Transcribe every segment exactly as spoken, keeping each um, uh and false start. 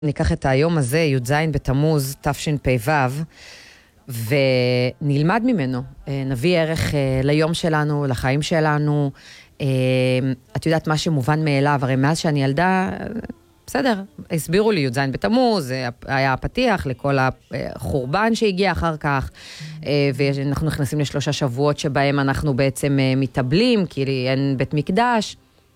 ניקח את היום הזה, י"ז בתמוז, תשפ"ו, ונלמד ממנו. נביא ערך ליום שלנו, לחיים שלנו. את יודעת מה שמובן מאליו, הרי מאז שאני ילדה, בסדר, הסבירו לי י"ז בתמוז, זה היה הפתיח לכל החורבן שהגיע אחר כך, ואנחנו נכנסים לשלושה שבועות שבהם אנחנו בעצם מתאבלים, כי אין בית מקדש.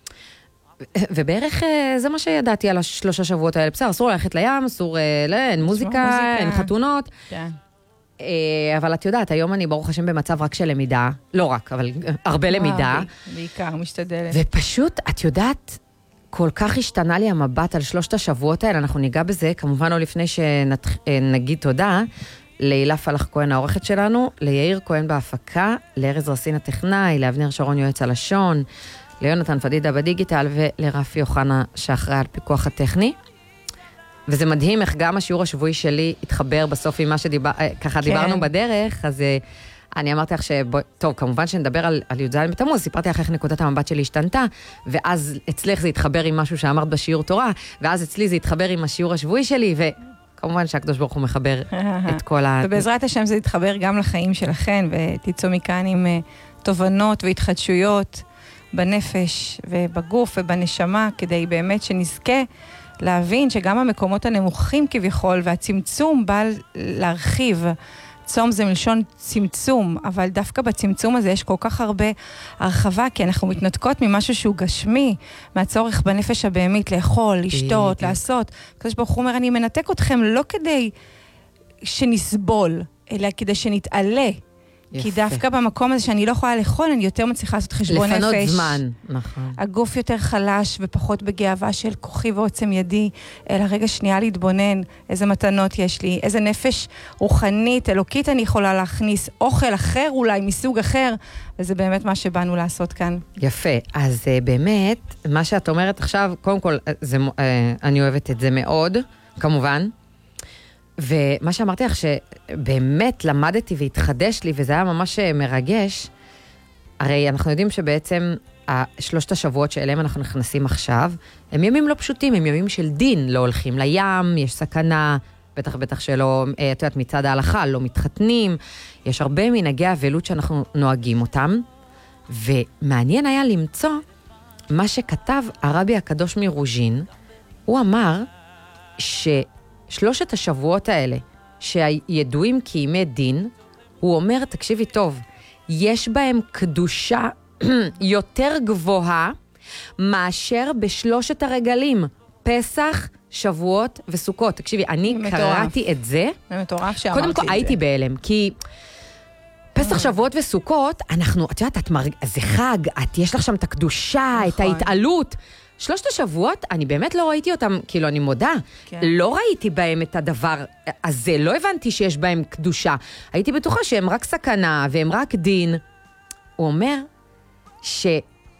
ובערך זה מה שידעתי על השלושה שבועות האלה. בסדר, אסור ללכת לים, אסור, אין מוזיקה, אין חתונות. כן. אבל את יודעת, היום אני ברוך השם במצב רק של למידה, לא רק, אבל הרבה למידה. בעיקר, משתדלת. ופשוט, את יודעת, כל כך השתנה לי המבט על שלושת השבועות האלה, אנחנו ניגע בזה, כמובן לא לפני שנגיד תודה, להילה פלח כהן העורכת שלנו, ליאיר כהן בהפקה, לארז רסין הטכנאי, לאבנר שרון יועץ הלשון, ליונתן פדידה בדיגיטל ולרפי יוחנה שאחראי על פיקוח הטכני. וזה מדהים איך גם השיעור השבועי שלי התחבר בסוף עם מה שככה דיברנו בדרך, אז אני אמרתי לך שבוא, טוב, כמובן שנדבר על, על י"ז בתמוז, סיפרתי לך איך נקודת המבט שלי השתנתה, ואז אצלך זה התחבר עם משהו שאמרת בשיעור תורה, ואז אצלי זה התחבר עם השיעור השבועי שלי, וכמובן שהקדוש ברוך הוא מחבר את כל ה... ובעזרת השם זה יתחבר גם לחיים שלכן, ותיצאו מכאן עם תובנות והתחדשויות בנפש ובגוף ובנשמה, כדי באמת שנזכה להבין שגם המקומות הנמוכים כביכול, והצמצום בא להרחיב. צום זה מלשון צמצום, אבל דווקא בצמצום הזה יש כל כך הרבה הרחבה, כי אנחנו מתנתקות ממשהו שהוא גשמי, מהצורך בנפש הבהמית, לאכול, לשתות, לעשות. הקדוש ברוך הוא אומר, אני מנתק אתכם לא כדי שנסבול, אלא כדי שנתעלה. יפה. כי דווקא במקום הזה שאני לא יכולה לאכול, אני יותר מצליחה לעשות חשבון לפנות נפש. לפנות זמן, נכון. הגוף יותר חלש ופחות בגאווה של כוחי ועוצם ידי, אלא רגע שנייה להתבונן, איזה מתנות יש לי, איזה נפש רוחנית, אלוקית אני יכולה להכניס, אוכל אחר אולי, מסוג אחר, וזה באמת מה שבאנו לעשות כאן. יפה, אז באמת, מה שאת אומרת עכשיו, קודם כל, זה, אני אוהבת את זה מאוד, כמובן, ומה שאמרתי לך שבאמת למדתי והתחדש לי, וזה היה ממש מרגש, הרי אנחנו יודעים שבעצם שלושת השבועות שאליהם אנחנו נכנסים עכשיו, הם ימים לא פשוטים, הם ימים של דין, לא הולכים לים, יש סכנה, בטח בטח שלא, את יודעת, מצד ההלכה, לא מתחתנים, יש הרבה מנהגי אבלות שאנחנו נוהגים אותם, ומעניין היה למצוא מה שכתב הרבי הקדוש מרוז'ין, הוא אמר ש... שלושת השבועות האלה, שידועים כימי דין, הוא אומר, תקשיבי טוב, יש בהם קדושה יותר גבוהה, מאשר בשלושת הרגלים, פסח, שבועות וסוכות. תקשיבי, אני קראתי את זה. זה מטורף שאמרתי את זה. קודם כל, הייתי בהלם, כי פסח, שבועות וסוכות, אנחנו, את יודעת, זה חג, את, יש לך שם את הקדושה, את ההתעלות, שלושת השבועות, אני באמת לא ראיתי אותם, כאילו אני מודה, כן. לא ראיתי בהם את הדבר הזה, לא הבנתי שיש בהם קדושה. הייתי בטוחה שהם רק סכנה והם רק דין. הוא אומר שיש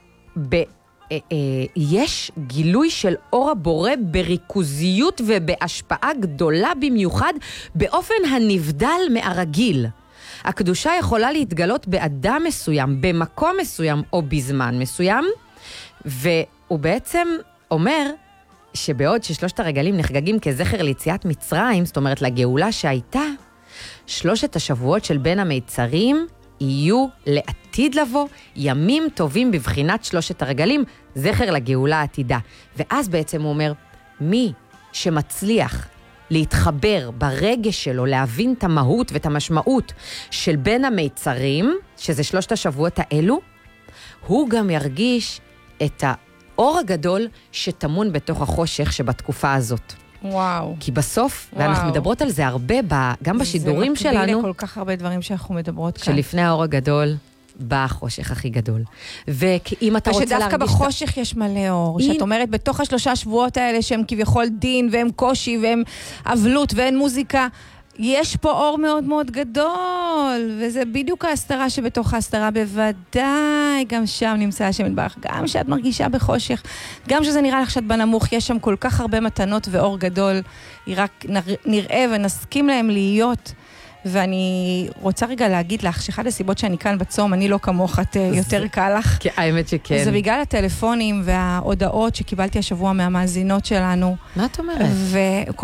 גילוי של אור הבורא בריכוזיות ובהשפעה גדולה במיוחד, באופן הנבדל מהרגיל. הקדושה יכולה להתגלות באדם מסוים, במקום מסוים או בזמן מסוים, ו... הוא בעצם אומר שבעוד ששלושת הרגלים נחגגים כזכר ליציאת מצרים, זאת אומרת לגאולה שהייתה, שלושת השבועות של בין המיצרים יהיו לעתיד לבוא ימים טובים בבחינת שלושת הרגלים, זכר לגאולה העתידה. ואז בעצם הוא אומר, מי שמצליח להתחבר ברגש שלו, להבין את המהות ואת המשמעות של בין המיצרים, שזה שלושת השבועות האלו, הוא גם ירגיש את ה... אור הגדול שתמון בתוך החושך שבתקופה הזאת. וואו. כי בסוף, וואו. ואנחנו מדברות על זה הרבה, גם בשידורים שלנו. זה מקביל לכל כך הרבה דברים שאנחנו מדברות כאן. שלפני האור הגדול, בא החושך הכי גדול. ואם אתה רוצה להרגיש... ושדווקא בחושך יש מלא אור. שאת אומרת, בתוך השלושה שבועות האלה שהם כביכול דין, והם קושי, והם אבלות, ואין מוזיקה, יש פה אור מאוד מאוד גדול, וזה בדיוק ההסתרה שבתוך ההסתרה, בוודאי, גם שם נמצא השם יתברך, גם שאת מרגישה בחושך, גם שזה נראה לך שאת בנמוך, יש שם כל כך הרבה מתנות ואור גדול, רק נראה ונסכים להם להיות, ואני רוצה רגע להגיד לך, שאחד הסיבות שאני כאן בצום, אני לא כמוך, את יותר קל לך. האמת שכן. זה בגלל הטלפונים וההודעות שקיבלתי השבוע מהמאזינות שלנו. מה את אומרת? וכל